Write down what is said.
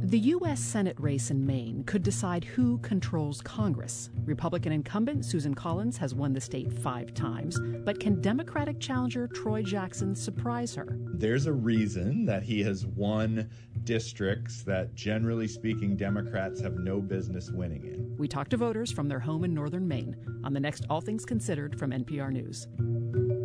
The U.S. Senate race in Maine could decide who controls Congress. Republican incumbent Susan Collins has won the state 5 times, but can Democratic challenger Troy Jackson surprise her? There's a reason that he has won districts that, generally speaking, Democrats have no business winning in. We talked to voters from their home in northern Maine on the next All Things Considered from NPR News.